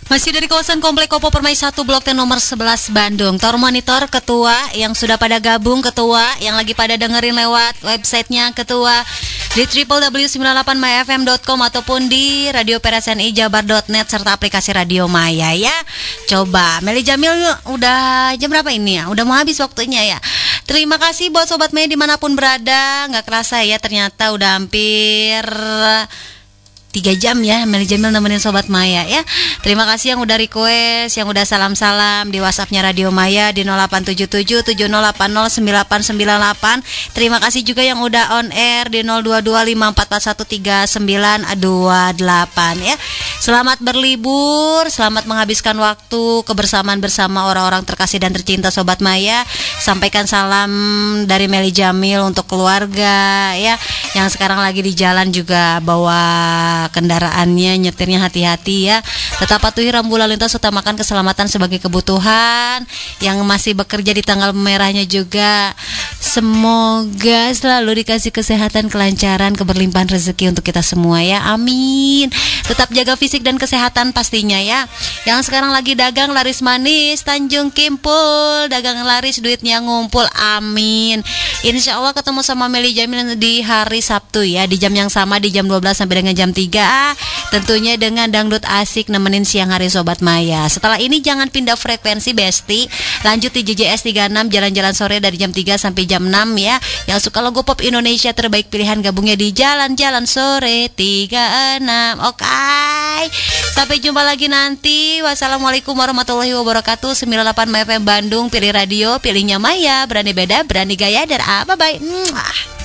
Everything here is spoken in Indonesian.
Masih dari kawasan Komplek Kopo Permai 1 Blok T nomor 11 Bandung. Tor Monitor Ketua yang sudah pada gabung, Ketua yang lagi pada dengerin lewat websitenya, Ketua di www.98myfm.com ataupun di radio PRSNI-Jabar.net serta aplikasi Radio Maya ya. Coba Meli Jamil udah jam berapa ini ya? Udah mau habis waktunya ya. Terima kasih buat Sobat Maya dimanapun berada. Nggak kerasa ya, ternyata udah hampir 3 jam ya Meli Jamil nemenin Sobat Maya ya. Terima kasih yang udah request, yang udah salam-salam di WhatsAppnya Radio Maya di 087770809898. Terima kasih juga yang udah on air di 0225441398 ya. Selamat berlibur, selamat menghabiskan waktu kebersamaan bersama orang-orang terkasih dan tercinta Sobat Maya. Sampaikan salam dari Meli Jamil untuk keluarga ya, yang sekarang lagi di jalan juga bawa kendaraannya, nyetirnya hati-hati ya. Tetap patuhi rambu lalu lintas, utamakan keselamatan sebagai kebutuhan. Yang masih bekerja di tanggal merahnya juga, semoga selalu dikasih kesehatan, kelancaran, keberlimpahan rezeki untuk kita semua ya. Amin. Tetap jaga fisik dan kesehatan pastinya ya. Yang sekarang lagi dagang laris manis, Tanjung Kimpul, dagang laris duitnya ngumpul. Amin. Insya Allah ketemu sama Meli Jamil di hari Sabtu ya, di jam yang sama, di jam 12 sampai dengan jam 3. Tentunya dengan dangdut asik nemenin siang hari Sobat Maya. Setelah ini jangan pindah frekuensi Besti. Lanjut di JJS 36 jalan-jalan sore dari jam 3 sampai jam 6 ya. Yang suka lagu pop Indonesia terbaik pilihan gabungnya di jalan-jalan sore 36. Oke. Sampai jumpa lagi nanti. Wassalamualaikum warahmatullahi wabarakatuh. 98 FM Bandung, pilih radio, pilihnya Maya. Berani beda, berani gaya. Dan bye-bye.